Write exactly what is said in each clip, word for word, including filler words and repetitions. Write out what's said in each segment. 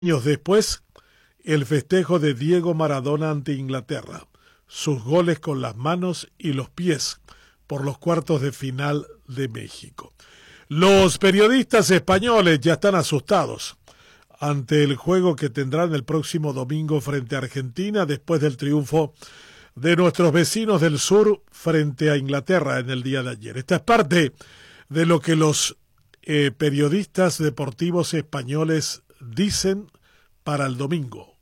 Años después, el festejo de Diego Maradona ante Inglaterra, sus goles con las manos y los pies por los cuartos de final de México. Los periodistas españoles ya están asustados ante el juego que tendrán el próximo domingo frente a Argentina después del triunfo de nuestros vecinos del sur frente a Inglaterra en el día de ayer. Esta es parte de lo que los eh, periodistas deportivos españoles dicen para el domingo.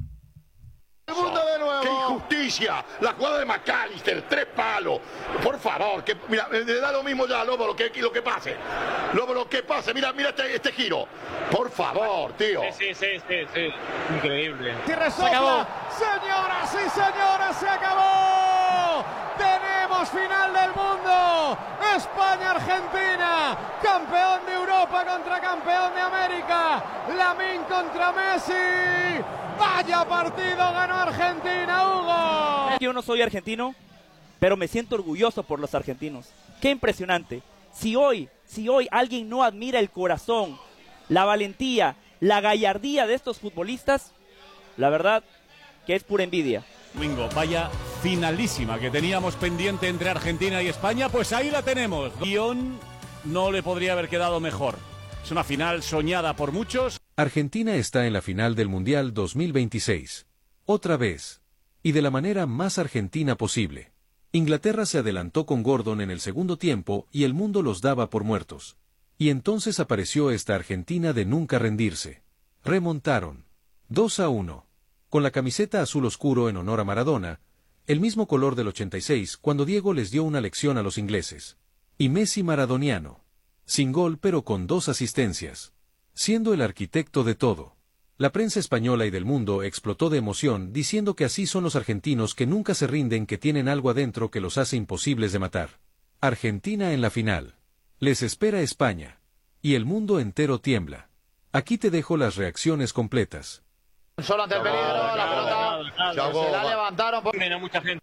El mundo de nuevo. ¡Qué injusticia! La jugada de McAllister, tres palos. Por favor, que mira, le da lo mismo ya a Lobo lo que, lo que pase. Lobo lo que pase, mira, mira este, este giro. Por favor, tío. Sí, sí, sí, sí, sí. Increíble. Y resopla. Señoras y señores, se acabó. Tenemos final del mundo. España-Argentina. Campeón de Europa contra campeón de América. Lamine contra Messi. Vaya partido ganó Argentina, Hugo. Yo no soy argentino, pero me siento orgulloso por los argentinos. Qué impresionante. Si hoy, si hoy alguien no admira el corazón, la valentía, la gallardía de estos futbolistas, la verdad que es pura envidia. Domingo, vaya finalísima que teníamos pendiente entre Argentina y España, pues ahí la tenemos. Guión no le podría haber quedado mejor. Es una final soñada por muchos. Argentina está en la final del Mundial dos mil veintiséis. Otra vez. Y de la manera más argentina posible. Inglaterra se adelantó con Gordon en el segundo tiempo y el mundo los daba por muertos. Y entonces apareció esta Argentina de nunca rendirse. Remontaron. dos a uno. Con la camiseta azul oscuro en honor a Maradona, el mismo color del ochenta y seis cuando Diego les dio una lección a los ingleses. Y Messi maradoniano. Sin gol pero con dos asistencias. Siendo el arquitecto de todo. La prensa española y del mundo explotó de emoción diciendo que así son los argentinos que nunca se rinden, que tienen algo adentro que los hace imposibles de matar. Argentina en la final. Les espera España. Y el mundo entero tiembla. Aquí te dejo las reacciones completas. Solo ante el peligro, la pelota se la levantaron. Por... Mira, mucha gente.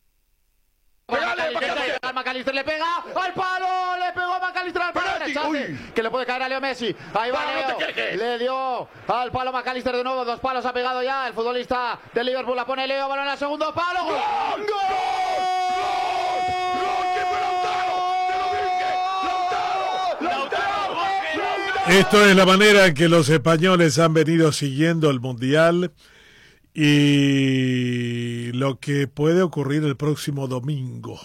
McAllister, McAllister le pega al palo, le pegó a McAllister al palo, que le puede caer a Leo Messi. Ahí va Leo, le dio al palo McAllister de nuevo, dos palos ha pegado ya el futbolista de Liverpool, la pone Leo, balón al segundo palo. ¡Gol! ¡Gol! Esto es la manera en que los españoles han venido siguiendo el Mundial y lo que puede ocurrir el próximo domingo.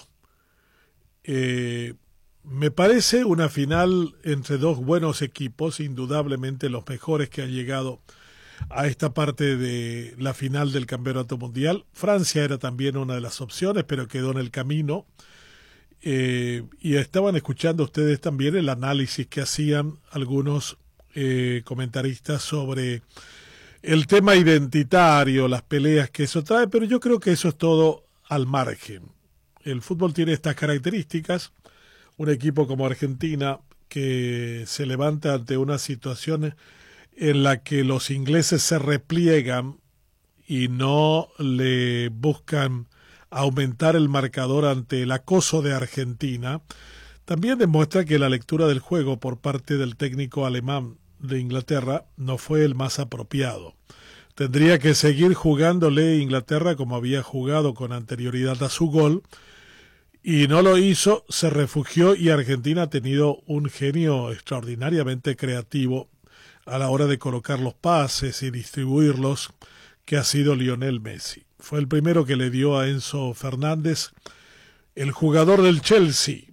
Eh, me parece una final entre dos buenos equipos, indudablemente los mejores que han llegado a esta parte de la final del Campeonato Mundial. Francia era también una de las opciones, pero quedó en el camino. Eh, y estaban escuchando ustedes también el análisis que hacían algunos eh, comentaristas sobre el tema identitario, las peleas que eso trae, pero yo creo que eso es todo al margen. El fútbol tiene estas características. Un equipo como Argentina que se levanta ante una situación en la que los ingleses se repliegan y no le buscan aumentar el marcador ante el acoso de Argentina, también demuestra que la lectura del juego por parte del técnico alemán de Inglaterra no fue el más apropiado. Tendría que seguir jugándole Inglaterra como había jugado con anterioridad a su gol, y no lo hizo, se refugió, y Argentina ha tenido un genio extraordinariamente creativo a la hora de colocar los pases y distribuirlos, que ha sido Lionel Messi. Fue el primero que le dio a Enzo Fernández, el jugador del Chelsea,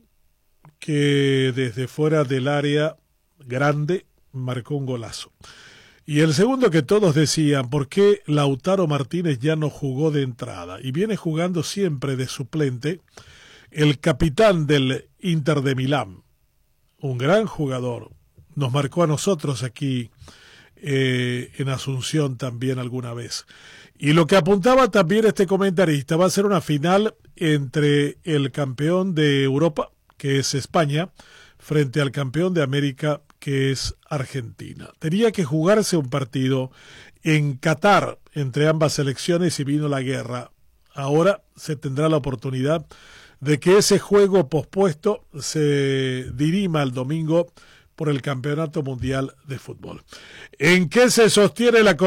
que desde fuera del área grande marcó un golazo. Y el segundo que todos decían, ¿por qué Lautaro Martínez ya no jugó de entrada? Y viene jugando siempre de suplente el capitán del Inter de Milán, un gran jugador. Nos marcó a nosotros aquí eh, en Asunción también alguna vez. Y lo que apuntaba también este comentarista, va a ser una final entre el campeón de Europa, que es España, frente al campeón de América, que es Argentina. Tenía que jugarse un partido en Qatar entre ambas selecciones y vino la guerra. Ahora se tendrá la oportunidad de que ese juego pospuesto se dirima el domingo por el Campeonato Mundial de Fútbol. ¿En qué se sostiene la